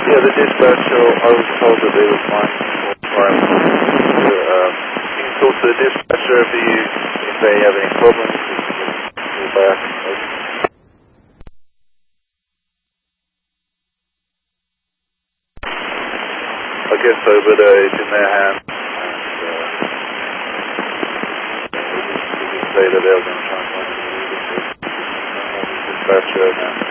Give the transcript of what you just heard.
Yeah, the dispatcher, I was told that they were fine for time. You can talk to the dispatcher if they have any problems. Call back. I guess so, but it's in their hands. And they just say that they're going to try and find a dispatcher now.